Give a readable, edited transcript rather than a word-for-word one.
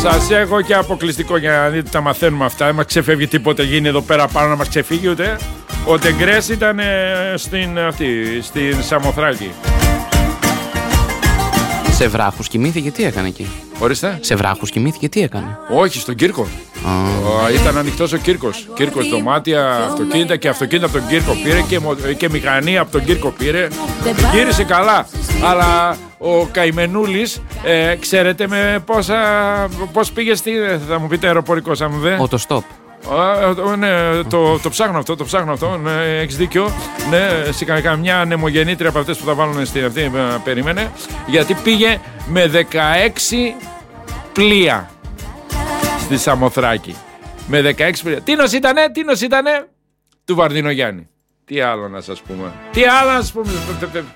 Σας έχω και αποκλειστικό για να δείτε, τα μαθαίνουμε αυτά. Δεν μας ξεφεύγει τίποτε, γίνει εδώ πέρα πάνω να μας ξεφύγει ούτε. Ο Τεγκρές ήταν στην Σαμοθράκη. Σε βράχους κοιμήθηκε, τι έκανε εκεί? Ορίστε. Σε βράχους κοιμήθηκε, τι έκανε? Όχι, στον Κύρκο. Ήταν ανοιχτός ο Κύρκος. Κύρκος, δωμάτια, αυτοκίνητα και αυτοκίνητα από τον Κύρκο πήρε και μηχανή από τον Κύρκο πήρε. Γύρισε καλά. Αλλά ο καημενούλης, ξέρετε με πώς πήγε θα μου πείτε αεροπορικός αν δεν. Οτοστόπ. Ναι, το ψάχνω αυτό, ναι, έχεις δίκιο. Ναι, σε καμιά ανεμογεννήτρια από αυτές που θα βάλουν στην αυτή, περίμενε. Γιατί πήγε με 16 πλοία στη Σαμοθράκη. Με 16 πλοία. Τίνος ήτανε του Βαρδινογιάννη. Τι άλλο να σας πούμε.